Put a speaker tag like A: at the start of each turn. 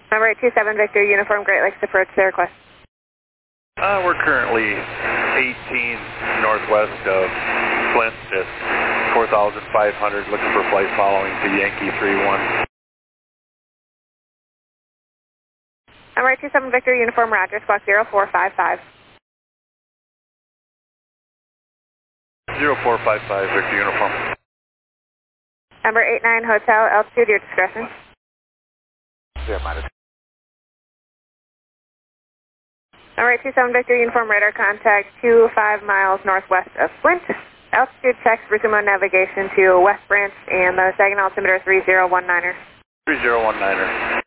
A: Number 827 Victor, Uniform Great Lakes approach to request.
B: We're currently 18 northwest of Flint at 4,500, looking for flight following to Yankee 31.
A: Number 827 Victor, Uniform Roger, squawk 0455.
B: 0455 Victor Uniform.
A: Number 89 Hotel, altitude, your discretion.
B: 0 minus.
A: Number 827 Victor, Uniform Radar contact 25 miles northwest of Flint. Altitude checks, resume navigation to West Branch and the Saginaw altimeter 3019er.
B: 3019er.